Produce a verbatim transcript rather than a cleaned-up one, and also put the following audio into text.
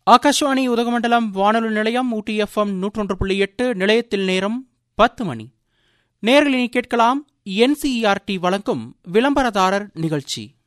ஆகாஷவாணி உதகமண்டலம் வானொலி நிலையம் ஊட்டி எஃப்எம் நூற்றொன்று புள்ளி எட்டு. நிலையத்தில் நேரம் பத்து மணி. நேயர்கள் இனி கேட்கலாம் என்சிஇஆர்டி வழங்கும் விளம்பரதாரர் நிகழ்ச்சி.